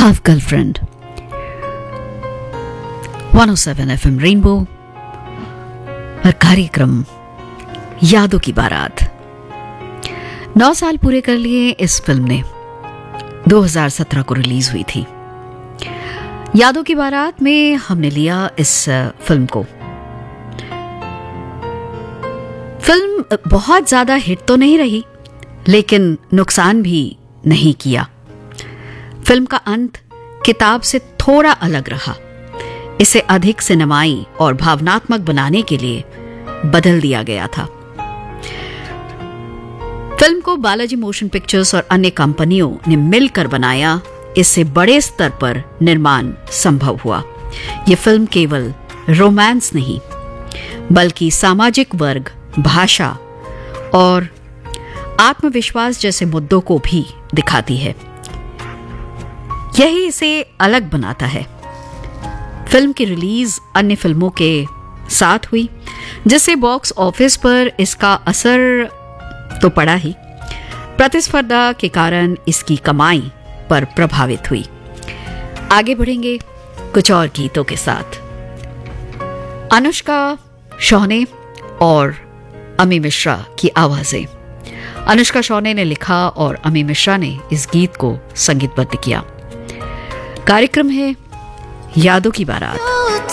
Half girlfriend 107 FM rainbow और कार्यक्रम यादों की बारात। 9 साल पूरे कर लिए इस फिल्म ने। 2017 को रिलीज हुई थी। यादों की बारात में हमने लिया इस फिल्म को। फिल्म बहुत ज्यादा हिट तो नहीं रही, लेकिन नुकसान भी नहीं किया। फिल्म का अंत किताब से थोड़ा अलग रहा। इसे अधिक सिनेमाई और भावनात्मक बनाने के लिए बदल दिया गया था। फिल्म को बालाजी मोशन पिक्चर्स और अन्य कंपनियों ने मिलकर बनाया। इससे बड़े स्तर पर निर्माण संभव हुआ। यह फिल्म केवल रोमांस नहीं, बल्कि सामाजिक वर्ग, भाषा और आत्मविश्वास जैसे मुद्दों को भी दिखाती है। यही इसे अलग बनाता है। फिल्म की रिलीज अन्य फिल्मों के साथ हुई, जिससे बॉक्स ऑफिस पर इसका असर तो पड़ा ही, प्रतिस्पर्धा के कारण इसकी कमाई पर प्रभावित हुई। आगे बढ़ेंगे कुछ और गीतों के साथ। अनुष्का शौने और अमी मिश्रा की आवाजें। अनुष्का शौने ने लिखा और अमी मिश्रा ने इस गीत को संगीतबद्ध किया। कार्यक्रम है यादों की बारात।